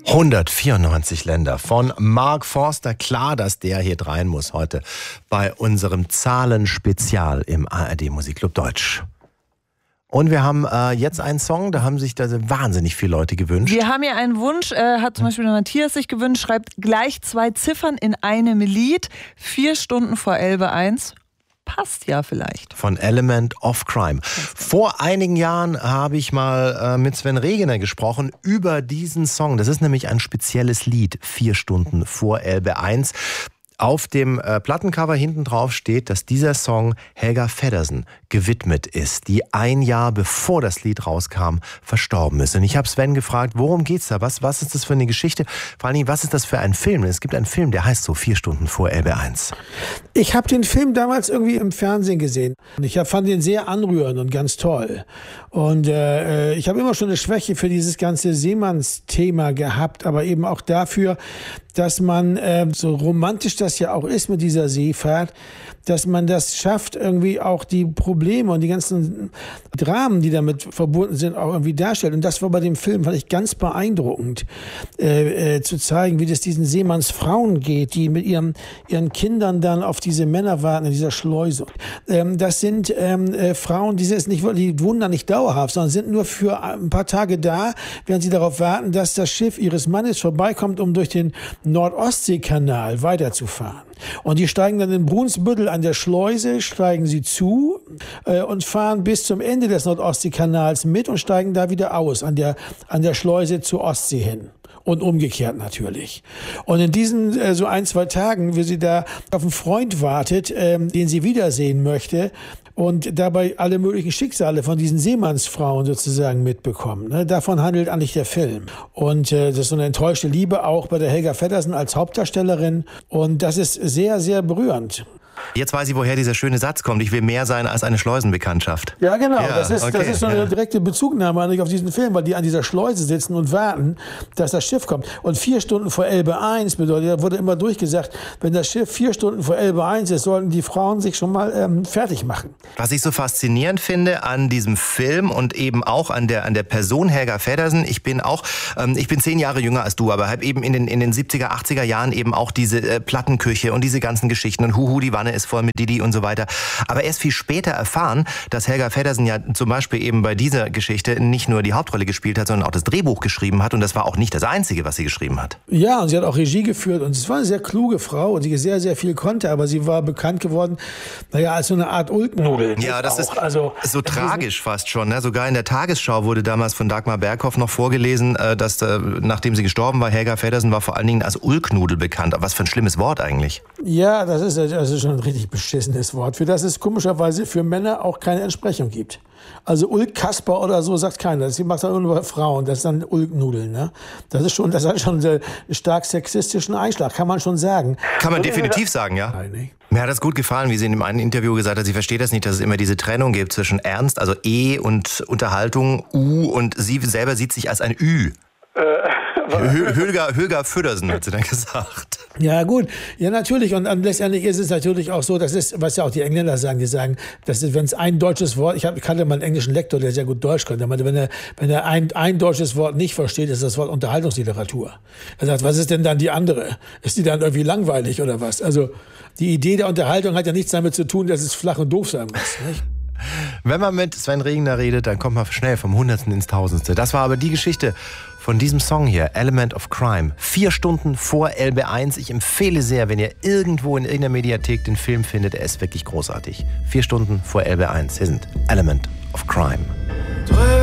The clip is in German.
194 Länder von Mark Forster. Klar, dass der hier rein muss heute bei unserem Zahlenspezial im ARD Musikclub Deutsch. Und wir haben jetzt einen Song, da haben sich da wahnsinnig viele Leute gewünscht. Wir haben hier einen Wunsch, hat zum Beispiel der Matthias sich gewünscht, schreibt gleich 2 Ziffern in einem Lied, 4 Stunden vor Elbe 1. Passt ja vielleicht. Von Element of Crime. Vor einigen Jahren habe ich mal mit Sven Regener gesprochen über diesen Song. Das ist nämlich ein spezielles Lied, 4 Stunden vor Elbe 1. Auf dem Plattencover hinten drauf steht, dass dieser Song Helga Feddersen gewidmet ist, die ein Jahr bevor das Lied rauskam, verstorben ist. Und ich habe Sven gefragt, worum geht's da? Was ist das für eine Geschichte? Vor allen Dingen, was ist das für ein Film? Es gibt einen Film, der heißt so 4 Stunden vor Elbe 1. Ich habe den Film damals irgendwie im Fernsehen gesehen. Ich fand ihn sehr anrührend und ganz toll. Und ich habe immer schon eine Schwäche für dieses ganze Seemannsthema gehabt, aber eben auch dafür, dass man, so romantisch das ja auch ist mit dieser Seefahrt, dass man das schafft, irgendwie auch die Probleme und die ganzen Dramen, die damit verbunden sind, auch irgendwie darstellt. Und das war bei dem Film, fand ich ganz beeindruckend, zu zeigen, wie das diesen Seemannsfrauen geht, die mit ihren Kindern dann auf diese Männer warten in dieser Schleuse. Das sind Frauen, die wohnen da nicht dauerhaft, sondern sind nur für ein paar Tage da, während sie darauf warten, dass das Schiff ihres Mannes vorbeikommt, um durch den Nord-Ostsee-Kanal weiterzufahren. Und die steigen dann in Brunsbüttel an der Schleuse, steigen sie zu und fahren bis zum Ende des Nord-Ostsee-Kanals mit und steigen da wieder aus, an der Schleuse zur Ostsee hin. Und umgekehrt natürlich. Und in diesen so 1-2 Tagen, wie sie da auf einen Freund wartet, den sie wiedersehen möchte, und dabei alle möglichen Schicksale von diesen Seemannsfrauen sozusagen mitbekommen. Ne? Davon handelt eigentlich der Film. Und das ist so eine enttäuschte Liebe auch bei der Helga Feddersen als Hauptdarstellerin. Und das ist sehr, sehr berührend. Jetzt weiß ich, woher dieser schöne Satz kommt. Ich will mehr sein als eine Schleusenbekanntschaft. Ja, genau. Ja, das ist so eine direkte Bezugnahme eigentlich auf diesen Film, weil die an dieser Schleuse sitzen und warten, dass das Schiff kommt. Und 4 Stunden vor Elbe 1 bedeutet, da wurde immer durchgesagt, wenn das Schiff 4 Stunden vor Elbe 1 ist, sollten die Frauen sich schon mal fertig machen. Was ich so faszinierend finde an diesem Film und eben auch an der Person Helga Feddersen, ich bin 10 Jahre jünger als du, aber habe eben in den 70er, 80er Jahren eben auch diese Plattenküche und diese ganzen Geschichten und Huhu, die Wanne ist voll mit Didi und so weiter. Aber erst viel später erfahren, dass Helga Feddersen ja zum Beispiel eben bei dieser Geschichte nicht nur die Hauptrolle gespielt hat, sondern auch das Drehbuch geschrieben hat. Und das war auch nicht das Einzige, was sie geschrieben hat. Ja, und sie hat auch Regie geführt. Und es war eine sehr kluge Frau, die sehr, sehr viel konnte. Aber sie war bekannt geworden, als so eine Art Ulknudel. Ja, das ist so tragisch fast schon. Ne? Sogar in der Tagesschau wurde damals von Dagmar Berghoff noch vorgelesen, dass nachdem sie gestorben war, Helga Feddersen war vor allen Dingen als Ulknudel bekannt. Aber was für ein schlimmes Wort eigentlich. Ja, das ist schon ein richtig beschissenes Wort, für das es komischerweise für Männer auch keine Entsprechung gibt. Also Ulk-Kasper oder so sagt keiner. Das macht dann nur Frauen. Das ist dann Ulknudeln. Ne? Das hat schon einen stark sexistischen Einschlag, kann man schon sagen. Kann man definitiv sagen, ja. Nein. Mir hat das gut gefallen, wie sie in einem einen Interview gesagt hat, sie versteht das nicht, dass es immer diese Trennung gibt zwischen Ernst, also E und Unterhaltung, U, und sie selber sieht sich als ein Ü. Helga Feddersen, hat sie dann gesagt. Ja, gut. Ja, natürlich. Und letztendlich ist es natürlich auch so, das ist, was ja auch die Engländer sagen, die sagen, dass wenn es ein deutsches Wort, ich kannte mal einen englischen Lektor, der sehr gut Deutsch konnte, wenn er ein deutsches Wort nicht versteht, ist das Wort Unterhaltungsliteratur. Er sagt, was ist denn dann die andere? Ist die dann irgendwie langweilig oder was? Also, die Idee der Unterhaltung hat ja nichts damit zu tun, dass es flach und doof sein muss, nicht? Wenn man mit Sven Regener redet, dann kommt man schnell vom Hundertsten ins Tausendste. Das war aber die Geschichte von diesem Song hier, Element of Crime. 4 Stunden vor Elbe 1. Ich empfehle sehr, wenn ihr irgendwo in irgendeiner Mediathek den Film findet, er ist wirklich großartig. 4 Stunden vor Elbe 1. Hier sind Element of Crime.